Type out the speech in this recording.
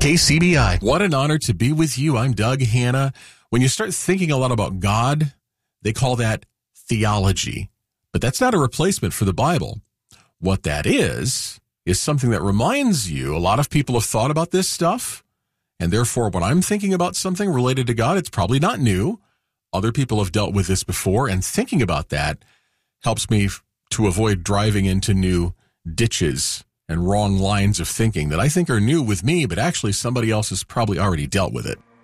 KCBI. What an honor to be with you. I'm Doug Hanna. When you start thinking a lot about God, they call that theology. But that's not a replacement for the Bible. What that is something that reminds you a lot of people have thought about this stuff, and therefore when I'm thinking about something related to God, it's probably not new. Other people have dealt with this before, and thinking about that helps me to avoid driving into new ditches and wrong lines of thinking that I think are new with me, but actually somebody else has probably already dealt with it.